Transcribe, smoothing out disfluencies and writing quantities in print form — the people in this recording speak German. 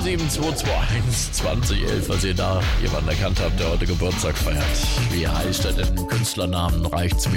07221 2011, falls ihr da jemanden erkannt habt, der heute Geburtstag feiert. Wie heißt er denn? Künstlernamen reicht's mir.